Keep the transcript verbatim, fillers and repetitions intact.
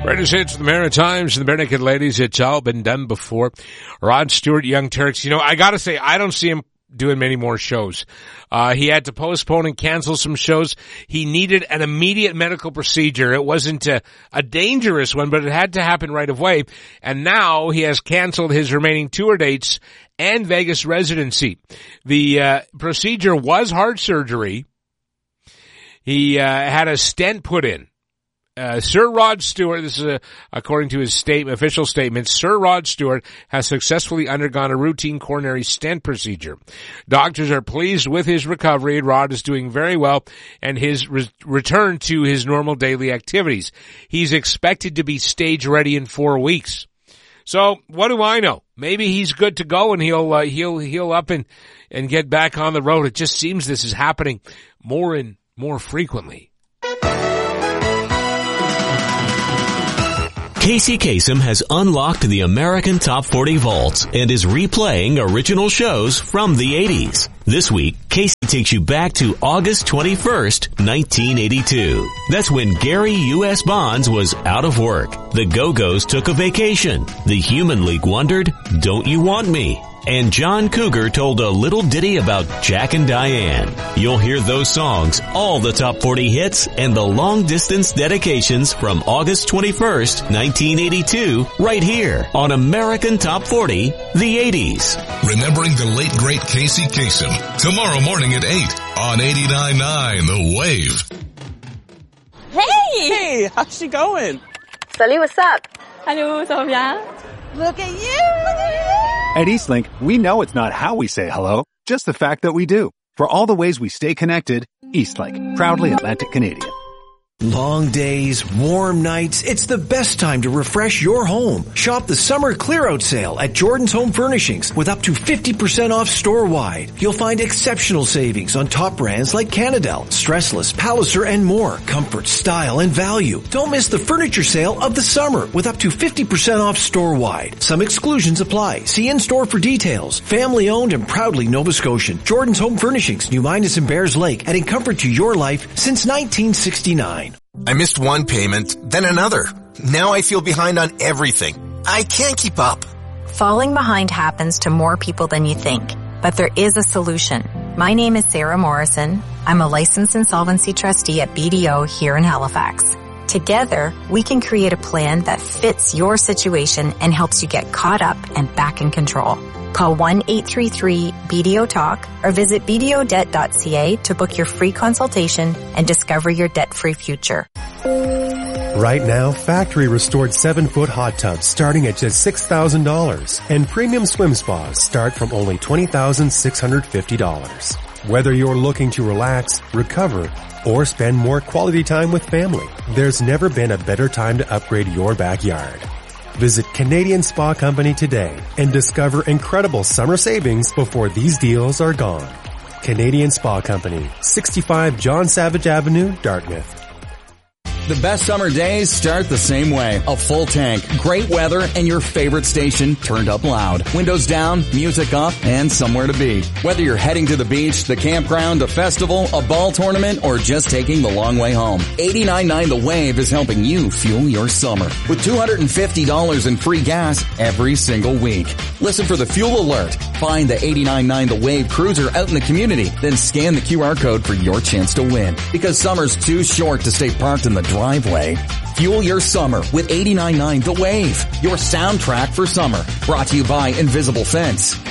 Greatest hits of the Maritimes and the Barenaked Ladies. It's all been done before. Rod Stewart, Young Turks. You know, I gotta say, I don't see him doing many more shows. Uh, he had to postpone and cancel some shows. He needed an immediate medical procedure. It wasn't a, a dangerous one, but it had to happen right away. And now he has canceled his remaining tour dates and Vegas residency. The uh, procedure was heart surgery. He uh, had a stent put in. Uh, Sir Rod Stewart, this is a, according to his statement, official statement, Sir Rod Stewart has successfully undergone a routine coronary stent procedure. Doctors are pleased with his recovery. Rod is doing very well and his re- return to his normal daily activities. He's expected to be stage ready in four weeks. So what do I know? Maybe he's good to go and he'll, uh, he'll, he'll up and, and get back on the road. It just seems this is happening more and more frequently. Casey Kasem has unlocked the American Top forty vaults and is replaying original shows from the eighties. This week, Casey takes you back to August twenty-first, nineteen eighty-two. That's when Gary U S Bonds was out of work. The Go-Go's took a vacation. The Human League wondered, "Don't you want me?" And John Cougar told a little ditty about Jack and Diane. You'll hear those songs, all the top forty hits, and the long-distance dedications from August twenty-first, nineteen eighty-two, right here on American Top forty, the eighties. Remembering the late, great Casey Kasem, tomorrow morning at eight on eighty-nine point nine The Wave. Hey! Hey, how's she going? Salut, what's up? Hello, ça va bien? Look at you! Look at you! At Eastlink, we know it's not how we say hello, just the fact that we do. For all the ways we stay connected, Eastlink, proudly Atlantic Canadian. Long days, warm nights, it's the best time to refresh your home. Shop the summer clear-out sale at Jordan's Home Furnishings with up to fifty percent off store-wide. You'll find exceptional savings on top brands like Canadel, Stressless, Palliser, and more. Comfort, style, and value. Don't miss the furniture sale of the summer with up to fifty percent off store-wide. Some exclusions apply. See in-store for details. Family-owned and proudly Nova Scotian. Jordan's Home Furnishings, New Minas and Bears Lake, adding comfort to your life since nineteen sixty-nine. I missed one payment, then another. Now I feel behind on everything. I can't keep up. Falling behind happens to more people than you think, but there is a solution. My name is Sarah Morrison. I'm a licensed insolvency trustee at B D O here in Halifax. Together, we can create a plan that fits your situation and helps you get caught up and back in control. Call one eight three three B D O talk or visit b d o debt dot c a to book your free consultation and discover your debt-free future. Right now, factory restored seven foot hot tubs starting at just six thousand dollars and premium swim spas start from only twenty thousand six hundred fifty dollars. Whether you're looking to relax, recover, or spend more quality time with family, there's never been a better time to upgrade your backyard. Visit Canadian Spa Company today and discover incredible summer savings before these deals are gone. Canadian Spa Company, sixty-five John Savage Avenue, Dartmouth. The best summer days start the same way. A full tank, great weather, and your favorite station turned up loud. Windows down, music up, and somewhere to be. Whether you're heading to the beach, the campground, a festival, a ball tournament, or just taking the long way home, eighty-nine point nine The Wave is helping you fuel your summer with two hundred fifty dollars in free gas every single week. Listen for the fuel alert. Find the eighty-nine point nine The Wave cruiser out in the community, then scan the Q R code for your chance to win. Because summer's too short to stay parked in the driveway. Fuel your summer with eighty-nine point nine The Wave, your soundtrack for summer. Brought to you by Invisible Fence.